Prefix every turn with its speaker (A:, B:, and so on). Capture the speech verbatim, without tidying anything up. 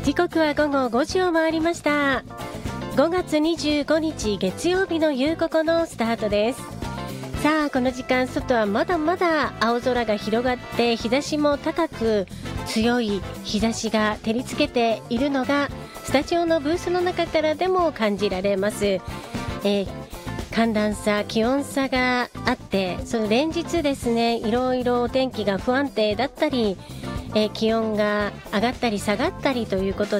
A: 時刻は午後ごじを回りました。ごがつにじゅうごにち月曜日の夕ここのスタートです。さあこの時間外はまだまだ青空が広がって日差しも高く強い日差しが照りつけているのがスタジオのブースの中からでも感じられます。えー、寒暖差気温差があってその連日ですねいろいろお天気が不安定だったり、えー、気温が上がったり下がったりということ